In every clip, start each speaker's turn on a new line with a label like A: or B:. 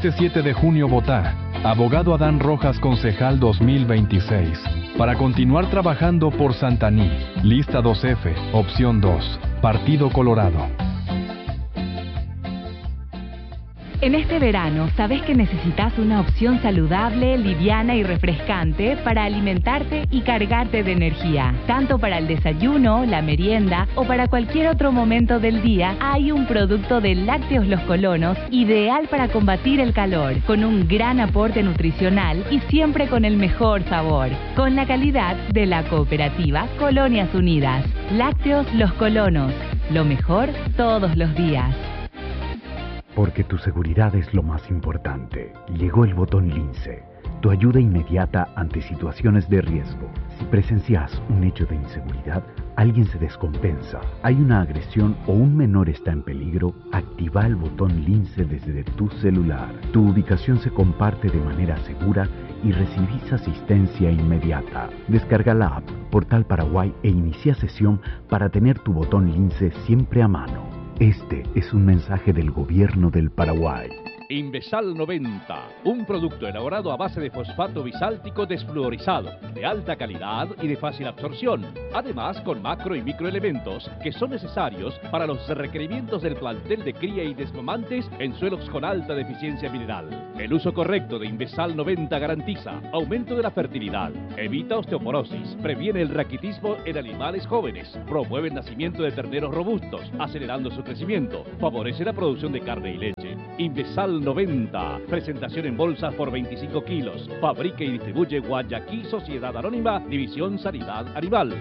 A: Este 7 de junio votá. Abogado Adán Rojas, concejal 2026. Para continuar trabajando por Santaní. Lista 2F, opción 2. Partido Colorado.
B: En este verano, sabes que necesitas una opción saludable, liviana y refrescante para alimentarte y cargarte de energía. Tanto para el desayuno, la merienda o para cualquier otro momento del día, hay un producto de Lácteos Los Colonos ideal para combatir el calor, con un gran aporte nutricional y siempre con el mejor sabor. Con la calidad de la cooperativa Colonias Unidas. Lácteos Los Colonos. Lo mejor todos los días.
C: Porque tu seguridad es lo más importante. Llegó el botón Lince, tu ayuda inmediata ante situaciones de riesgo. Si presencias un hecho de inseguridad, alguien se descompensa, hay una agresión o un menor está en peligro, activa el botón Lince desde tu celular. Tu ubicación se comparte de manera segura y recibís asistencia inmediata. Descarga la app Portal Paraguay e inicia sesión para tener tu botón Lince siempre a mano. Este es un mensaje del Gobierno del Paraguay.
D: Invesal 90, un producto elaborado a base de fosfato bisáltico desfluorizado, de alta calidad y de fácil absorción, además con macro y microelementos que son necesarios para los requerimientos del plantel de cría y desmamantes en suelos con alta deficiencia mineral. El uso correcto de Invesal 90 garantiza aumento de la fertilidad, evita osteoporosis, previene el raquitismo en animales jóvenes, promueve el nacimiento de terneros robustos, acelerando su crecimiento, favorece la producción de carne y leche. Invesal 90, presentación en bolsas por 25 kilos, fabrica y distribuye Guayaquil Sociedad Anónima, División Sanidad Animal.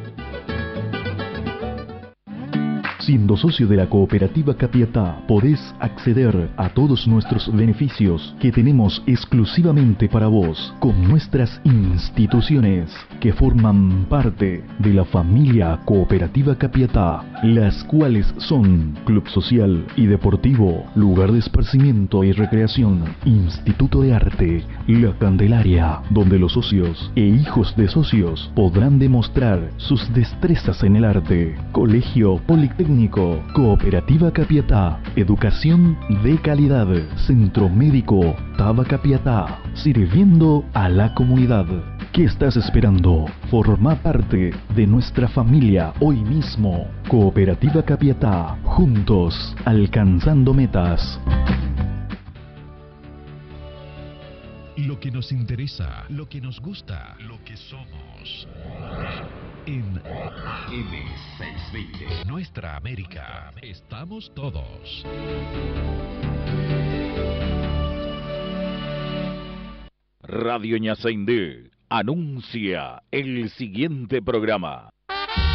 E: Siendo socio de la cooperativa Capiatá, podés acceder a todos nuestros beneficios que tenemos exclusivamente para vos con nuestras instituciones que forman parte de la familia cooperativa Capiatá, las cuales son Club Social y Deportivo, Lugar de Esparcimiento y Recreación, Instituto de Arte, La Candelaria, donde los socios e hijos de socios podrán demostrar sus destrezas en el arte, Colegio Politécnico, Cooperativa Capiatá, Educación de Calidad, Centro Médico Taba Capiatá, sirviendo a la comunidad. ¿Qué estás esperando? Forma parte de nuestra familia hoy mismo. Cooperativa Capiatá, juntos, alcanzando metas.
F: Lo que nos interesa, lo que nos gusta, lo que somos. En M620, Nuestra América, estamos todos.
G: Radio Ñaceindé anuncia el siguiente programa.